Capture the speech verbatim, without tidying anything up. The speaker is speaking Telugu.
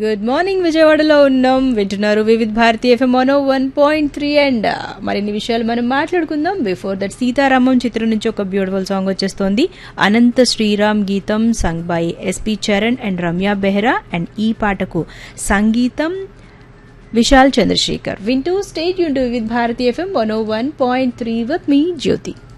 గుడ్ మార్నింగ్, విజయవాడలో ఉన్నాం. వింటున్నారు Vividh Bharati FM one one point three. And మరిన్ని విషయాలు మనం మాట్లాడుకుందాం. బిఫోర్ దట్ సీతారామం చిత్రం నుంచి ఒక బ్యూటిఫుల్ సాంగ్ వచ్చేస్తోంది. అనంత శ్రీరామ్ గీతం sung by SP Charan and Ramya Behra. And ఈ పాటకు సంగీతం విశాల్ చంద్రశేఖర్. వింటూ state Yoon to Vividh Bharati FM one one point three with me Jyothi.